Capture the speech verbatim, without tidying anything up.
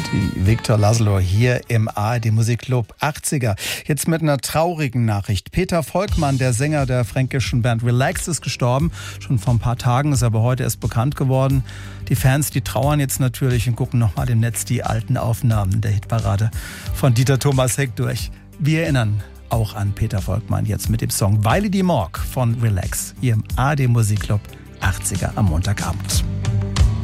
Die Viktor Laszlo hier im A R D Musikclub achtziger. Jetzt mit einer traurigen Nachricht. Peter Volkmann, der Sänger der fränkischen Band Relax, ist gestorben. Schon vor ein paar Tagen, ist aber heute erst bekannt geworden. Die Fans, die trauern jetzt natürlich und gucken nochmal im Netz die alten Aufnahmen der Hitparade von Dieter Thomas Heck durch. Wir erinnern auch an Peter Volkmann jetzt mit dem Song Weile die Morg von Relax hier im A R D Musikclub achtziger am Montagabend.